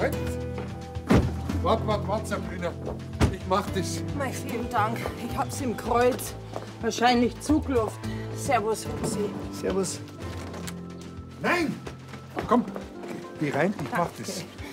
Halt! Wart, Sabrina. Ich mach das. Mei, vielen Dank. Ich hab's im Kreuz. Wahrscheinlich Zugluft. Servus, Hupsi. Servus. Nein! Komm, geh rein, ich mach das.